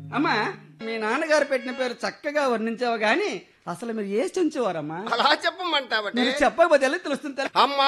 అమ్మా మీ నాన్నగారు పెట్టిన పేరు చక్కగా వర్ణించావు గాని అసలు మీరు ఏ చెంచువారమ్మా? అలా చెప్పమంటావటే? మీరు చెప్పకపోతే ఎలా తెలుస్తుంది? అమ్మ